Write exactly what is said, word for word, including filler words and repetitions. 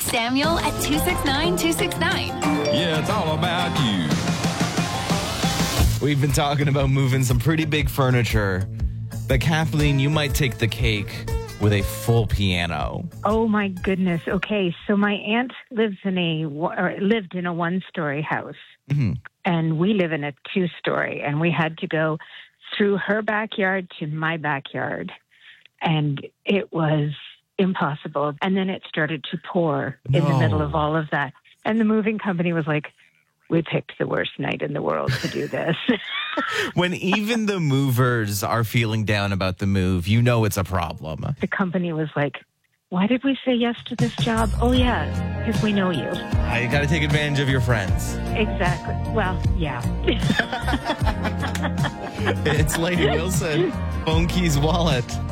Samuel at two six nine, two six nine. Yeah, it's all about you. We've been talking about moving some pretty big furniture, but Kathleen, you might take the cake with a full piano. Oh my goodness. Okay, so my aunt lives in a or lived in a one-story house, Mm-hmm. and we live in a two-story, and we had to go through her backyard to my backyard, and it was impossible. And then it started to pour in the No. middle of all of that, and the moving company was like, "We picked the worst night in the world to do this." When even the movers are feeling down about the move, you know it's a problem. The company was like, "Why did we say yes to this job?" "Oh, yeah, because we know you." Uh, you got to take advantage of your friends. Exactly. Well, yeah. It's Lady Wilson, Phone Keys Wallet.